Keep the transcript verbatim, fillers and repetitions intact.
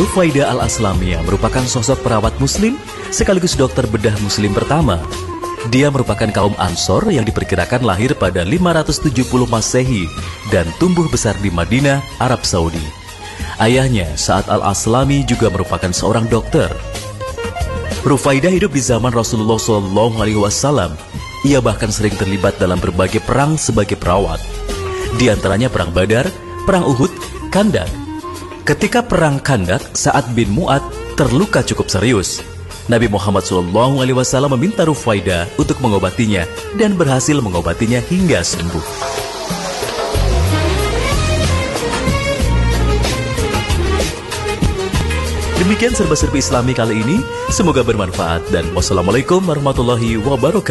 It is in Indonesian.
Rufaidah Al-Aslamiyah merupakan sosok perawat muslim sekaligus dokter bedah muslim pertama. Dia merupakan kaum Ansor yang diperkirakan lahir pada lima ratus tujuh puluh Masehi dan tumbuh besar di Madinah, Arab Saudi. Ayahnya, Sa'ad Al-Aslami, juga merupakan seorang dokter. Rufaidah hidup di zaman Rasulullah shallallahu alaihi wasallam. Ia bahkan sering terlibat dalam berbagai perang sebagai perawat. Di antaranya Perang Badar, Perang Uhud, Khandak. Ketika Perang Khandak, Sa'ad bin Mu'ad terluka cukup serius. Nabi Muhammad shallallahu alaihi wasallam meminta Rufaidah untuk mengobatinya dan berhasil mengobatinya hingga sembuh. Demikian serba-serbi Islami kali ini. Semoga bermanfaat dan wassalamualaikum warahmatullahi wabarakatuh.